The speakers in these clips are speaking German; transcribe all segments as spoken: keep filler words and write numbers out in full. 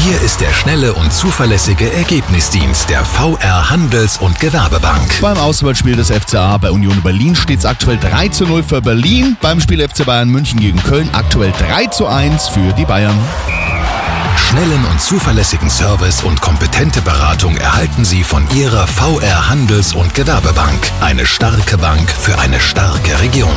Hier ist der schnelle und zuverlässige Ergebnisdienst der V R Handels- und Gewerbebank. Beim Auswärtsspiel des F C A bei Union Berlin steht es aktuell drei zu null für Berlin. Beim Spiel F C Bayern München gegen Köln aktuell drei zu eins für die Bayern. Schnellen und zuverlässigen Service und kompetente Beratung erhalten Sie von Ihrer V R Handels- und Gewerbebank. Eine starke Bank für eine starke Region.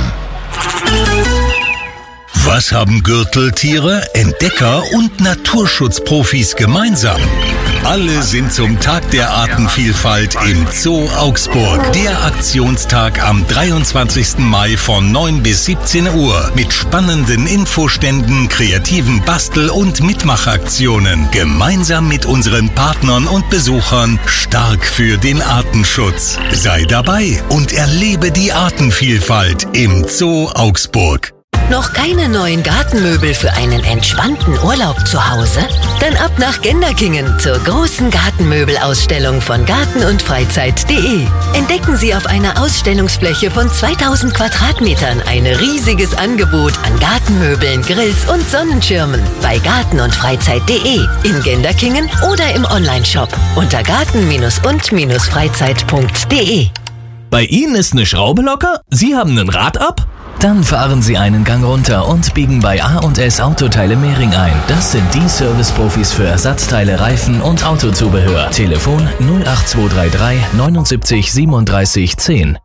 Was haben Gürteltiere, Entdecker und Naturschutzprofis gemeinsam? Alle sind zum Tag der Artenvielfalt im Zoo Augsburg. Der Aktionstag am dreiundzwanzigsten Mai von neun bis siebzehn Uhr mit spannenden Infoständen, kreativen Bastel- und Mitmachaktionen. Gemeinsam mit unseren Partnern und Besuchern stark für den Artenschutz. Sei dabei und erlebe die Artenvielfalt im Zoo Augsburg. Noch keine neuen Gartenmöbel für einen entspannten Urlaub zu Hause? Dann ab nach Genderkingen zur großen Gartenmöbelausstellung von garten und freizeit punkt de. Entdecken Sie auf einer Ausstellungsfläche von zweitausend Quadratmetern ein riesiges Angebot an Gartenmöbeln, Grills und Sonnenschirmen bei garten und freizeit punkt de, in Genderkingen oder im Onlineshop unter garten und freizeit punkt de. Bei Ihnen ist eine Schraube locker? Sie haben ein Rad ab? Dann fahren Sie einen Gang runter und biegen bei A und S Autoteile Mehring ein. Das sind die Service-Profis für Ersatzteile, Reifen und Autozubehör. Telefon null acht zwei drei drei neunundsiebzig siebenunddreißig zehn.